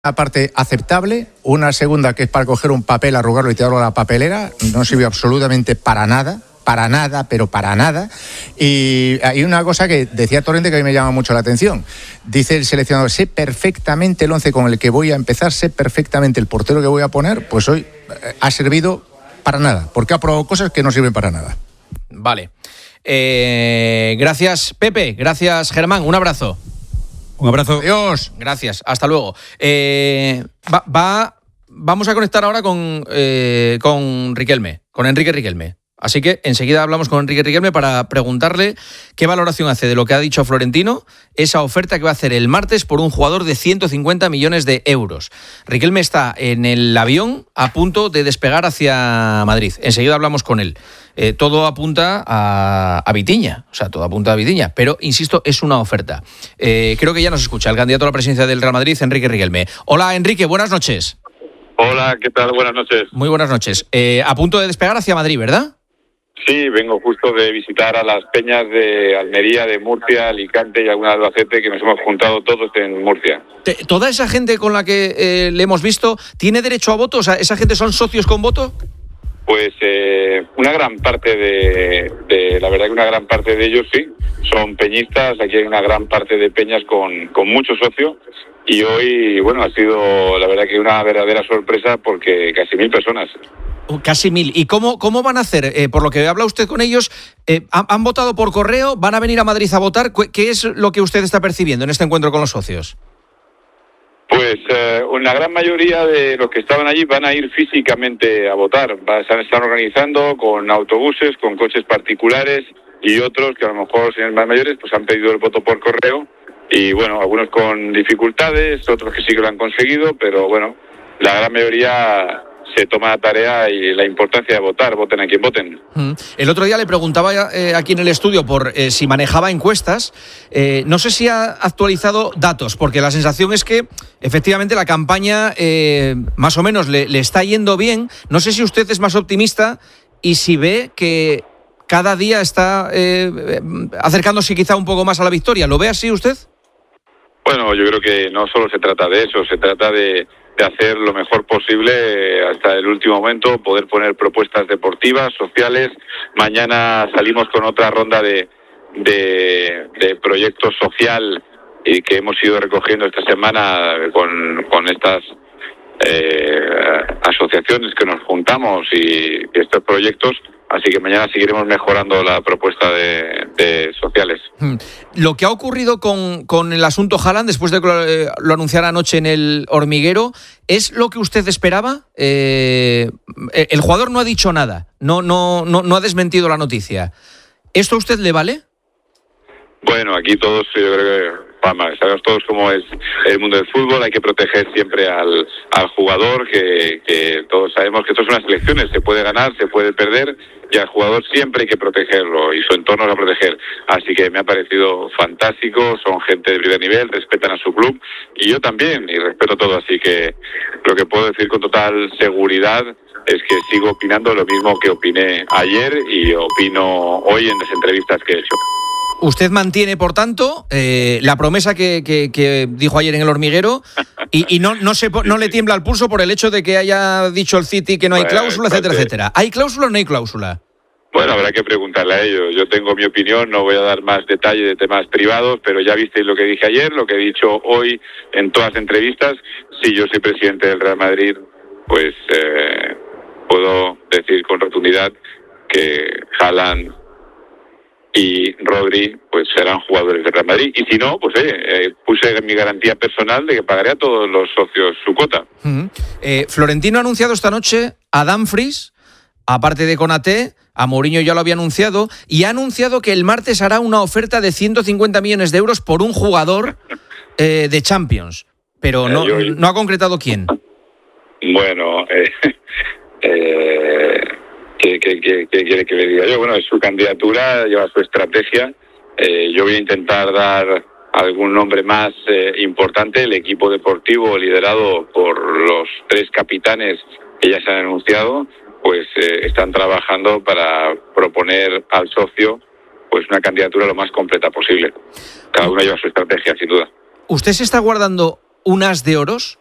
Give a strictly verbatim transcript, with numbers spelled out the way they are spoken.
Una parte aceptable, una segunda que es para coger un papel, arrugarlo y tirarlo a la papelera, no sirvió absolutamente para nada, para nada, pero para nada. Y hay una cosa que decía Torrente que a mí me llama mucho la atención. Dice el seleccionador, sé perfectamente el once con el que voy a empezar, sé perfectamente el portero que voy a poner, pues hoy eh, ha servido para nada, porque ha probado cosas que no sirven para nada. Vale. Eh, gracias, Pepe, gracias, Germán, un abrazo. Un abrazo. Adiós. Gracias. Hasta luego. Eh, va, va, vamos a conectar ahora con, eh, con Riquelme, con Enrique Riquelme. Así que enseguida hablamos con Enrique Riquelme para preguntarle qué valoración hace de lo que ha dicho Florentino, esa oferta que va a hacer el martes por un jugador de ciento cincuenta millones de euros. Riquelme está en el avión a punto de despegar hacia Madrid. Enseguida hablamos con él. Eh, todo apunta a, a Vitinha, o sea, todo apunta a Vitinha, pero, insisto, es una oferta. Eh, creo que ya nos escucha el candidato a la presidencia del Real Madrid, Enrique Riquelme. Hola, Enrique, buenas noches. Hola, ¿qué tal? Buenas noches. Muy buenas noches. Eh, a punto de despegar hacia Madrid, ¿verdad? Sí, vengo justo de visitar a las peñas de Almería, de Murcia, Alicante y alguna de Albacete, que nos hemos juntado todos en Murcia. ¿Toda esa gente con la que eh, le hemos visto tiene derecho a voto? O sea, ¿esa gente son socios con voto? Pues eh, una gran parte de, de, la verdad que una gran parte de ellos sí, son peñistas. Aquí hay una gran parte de peñas con, con mucho socio. Y hoy, bueno, ha sido la verdad que una verdadera sorpresa porque casi mil personas. Casi mil. ¿Y cómo, cómo van a hacer? Eh, por lo que habla usted con ellos, eh, ¿han, ¿han votado por correo? ¿Van a venir a Madrid a votar? ¿Qué es lo que usted está percibiendo en este encuentro con los socios? Pues eh, una gran mayoría de los que estaban allí van a ir físicamente a votar. Se están organizando con autobuses, con coches particulares y otros que a lo mejor, si son más mayores, pues han pedido el voto por correo. Y bueno, algunos con dificultades, otros que sí que lo han conseguido, pero bueno, la gran mayoría se toma la tarea y la importancia de votar, voten a quien voten. El otro día le preguntaba eh, aquí en el estudio por eh, si manejaba encuestas. Eh, no sé si ha actualizado datos, porque la sensación es que efectivamente la campaña eh, más o menos le, le está yendo bien. No sé si usted es más optimista y si ve que cada día está eh, acercándose quizá un poco más a la victoria. ¿Lo ve así usted? Bueno, yo creo que no solo se trata de eso, se trata de de hacer lo mejor posible hasta el último momento, poder poner propuestas deportivas, sociales. Mañana salimos con otra ronda de, de, de proyectos social y que hemos ido recogiendo esta semana con, con estas eh, asociaciones que nos juntamos y, y estos proyectos. Así que mañana seguiremos mejorando la propuesta de, de sociales. Lo que ha ocurrido con, con el asunto Haaland, después de que lo, eh, lo anunciara anoche en El Hormiguero, ¿es lo que usted esperaba? Eh, el jugador no ha dicho nada, no, no, no, no ha desmentido la noticia. ¿Esto a usted le vale? Bueno, aquí todos, yo creo que Vamos, sabemos todos cómo es el mundo del fútbol, hay que proteger siempre al, al jugador, que, que todos sabemos que esto son unas elecciones, se puede ganar, se puede perder, y al jugador siempre hay que protegerlo, y su entorno lo va a proteger. Así que me ha parecido fantástico, son gente de primer nivel, respetan a su club, y yo también, y respeto todo, así que lo que puedo decir con total seguridad es que sigo opinando lo mismo que opiné ayer, y opino hoy en las entrevistas que he hecho. Usted mantiene, por tanto, eh, la promesa que, que, que dijo ayer en El Hormiguero y, y no, no, se, no le tiembla el pulso por el hecho de que haya dicho el City que no hay cláusula, pues, etcétera, etcétera. ¿Hay cláusula o no hay cláusula? Bueno, habrá que preguntarle a ellos. Yo tengo mi opinión, no voy a dar más detalle de temas privados, pero ya visteis lo que dije ayer, lo que he dicho hoy en todas las entrevistas. Si yo soy presidente del Real Madrid, pues eh, puedo decir con rotundidad que Haaland y Rodri pues serán jugadores del Real Madrid, y si no, pues oye, eh, puse mi garantía personal de que pagaré a todos los socios su cuota. Uh-huh. eh, Florentino ha anunciado esta noche a Dumfries, aparte de Konaté, a Mourinho ya lo había anunciado, y ha anunciado que el martes hará una oferta de ciento cincuenta millones de euros por un jugador eh, de Champions, pero no, eh, yo... no ha concretado quién. Bueno, eh, eh... ¿Qué, qué, qué, qué quiere que le diga yo? Bueno, es su candidatura, lleva su estrategia. Eh, yo voy a intentar dar algún nombre más eh, importante. El equipo deportivo liderado por los tres capitanes que ya se han anunciado, pues eh, están trabajando para proponer al socio pues una candidatura lo más completa posible. Cada uno lleva su estrategia, sin duda. ¿Usted se está guardando un as de oros?